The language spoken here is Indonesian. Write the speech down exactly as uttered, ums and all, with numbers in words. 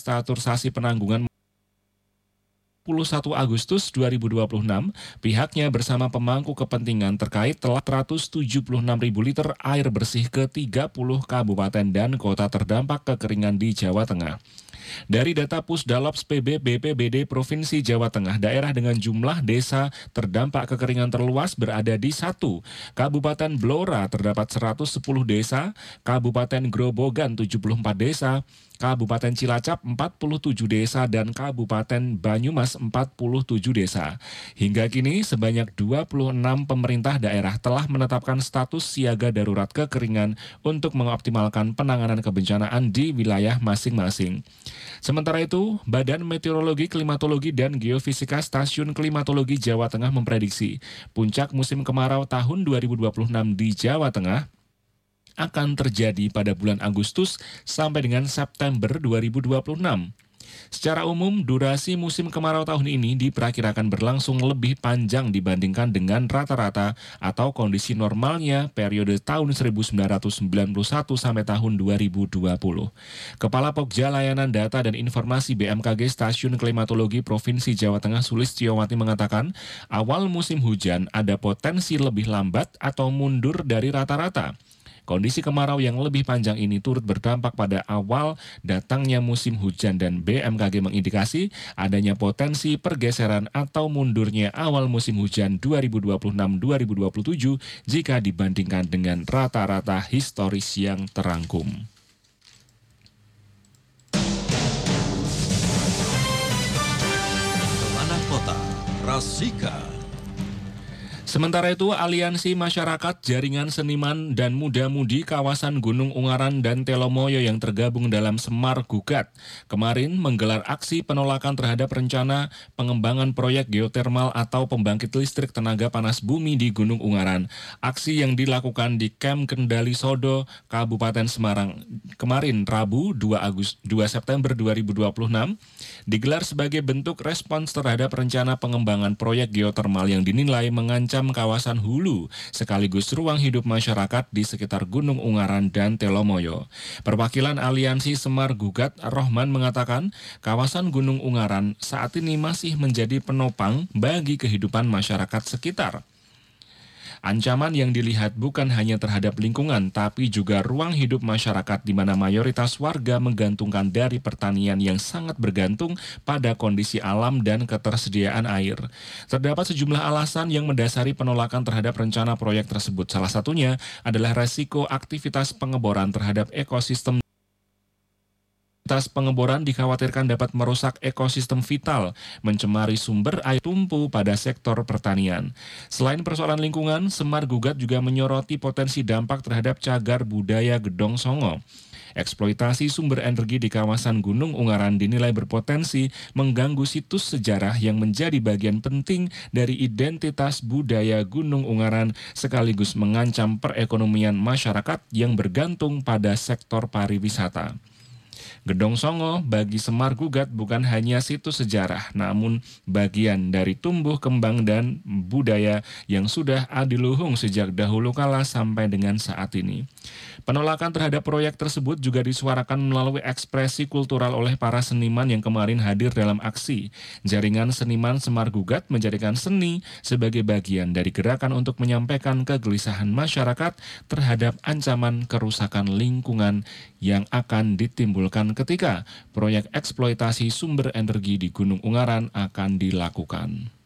restrukturisasi penanggungan dua puluh satu Agustus dua ribu dua puluh enam, pihaknya bersama pemangku kepentingan terkait telah seratus tujuh puluh enam ribu liter air bersih ke tiga puluh kabupaten dan kota terdampak kekeringan di Jawa Tengah. Dari data Pusdalops P B B P B D Provinsi Jawa Tengah, daerah dengan jumlah desa terdampak kekeringan terluas berada di satu. Kabupaten Blora terdapat seratus sepuluh desa, Kabupaten Grobogan tujuh puluh empat desa, Kabupaten Cilacap empat puluh tujuh desa, dan Kabupaten Banyumas empat puluh tujuh desa. Hingga kini sebanyak dua puluh enam pemerintah daerah telah menetapkan status siaga darurat kekeringan untuk mengoptimalkan penanganan kebencanaan di wilayah masing-masing. Sementara itu, Badan Meteorologi, Klimatologi, dan Geofisika Stasiun Klimatologi Jawa Tengah memprediksi puncak musim kemarau tahun dua ribu dua puluh enam di Jawa Tengah akan terjadi pada bulan Agustus sampai dengan September dua ribu dua puluh enam. Secara umum, durasi musim kemarau tahun ini diperkirakan berlangsung lebih panjang dibandingkan dengan rata-rata atau kondisi normalnya periode tahun seribu sembilan ratus sembilan puluh satu sampai tahun dua ribu dua puluh. Kepala Pokja Layanan Data dan Informasi B M K G Stasiun Klimatologi Provinsi Jawa Tengah Sulistyowati mengatakan, awal musim hujan ada potensi lebih lambat atau mundur dari rata-rata. Kondisi kemarau yang lebih panjang ini turut berdampak pada awal datangnya musim hujan dan B M K G mengindikasi adanya potensi pergeseran atau mundurnya awal musim hujan dua ribu dua puluh enam dua ribu dua puluh tujuh jika dibandingkan dengan rata-rata historis yang terangkum. Anak Kota, Rasika. Sementara itu, Aliansi Masyarakat Jaringan Seniman dan Muda-Mudi Kawasan Gunung Ungaran dan Telomoyo yang tergabung dalam Semar Gugat kemarin menggelar aksi penolakan terhadap rencana pengembangan proyek geotermal atau pembangkit listrik tenaga panas bumi di Gunung Ungaran. Aksi yang dilakukan di Kem Kendali Sodo, Kabupaten Semarang kemarin Rabu dua September dua ribu dua puluh enam digelar sebagai bentuk respons terhadap rencana pengembangan proyek geotermal yang dinilai mengancam kawasan hulu sekaligus ruang hidup masyarakat di sekitar Gunung Ungaran dan Telomoyo. Perwakilan Aliansi Semar Gugat Rohman mengatakan kawasan Gunung Ungaran saat ini masih menjadi penopang bagi kehidupan masyarakat sekitar. Ancaman yang dilihat bukan hanya terhadap lingkungan, tapi juga ruang hidup masyarakat di mana mayoritas warga menggantungkan dari pertanian yang sangat bergantung pada kondisi alam dan ketersediaan air. Terdapat sejumlah alasan yang mendasari penolakan terhadap rencana proyek tersebut. Salah satunya adalah resiko aktivitas pengeboran terhadap ekosistem. Aktivitas pengeboran dikhawatirkan dapat merusak ekosistem vital, mencemari sumber air tumpu pada sektor pertanian. Selain persoalan lingkungan, Semar Gugat juga menyoroti potensi dampak terhadap cagar budaya Gedong Songo. Eksploitasi sumber energi di kawasan Gunung Ungaran dinilai berpotensi mengganggu situs sejarah yang menjadi bagian penting dari identitas budaya Gunung Ungaran sekaligus mengancam perekonomian masyarakat yang bergantung pada sektor pariwisata. Gedong Songo bagi Semar Gugat bukan hanya situs sejarah, namun bagian dari tumbuh kembang dan budaya yang sudah adiluhung sejak dahulu kala sampai dengan saat ini. Penolakan terhadap proyek tersebut juga disuarakan melalui ekspresi kultural oleh para seniman yang kemarin hadir dalam aksi. Jaringan Seniman Semar Gugat menjadikan seni sebagai bagian dari gerakan untuk menyampaikan kegelisahan masyarakat terhadap ancaman kerusakan lingkungan yang akan ditimbulkan ketika proyek eksploitasi sumber energi di Gunung Ungaran akan dilakukan.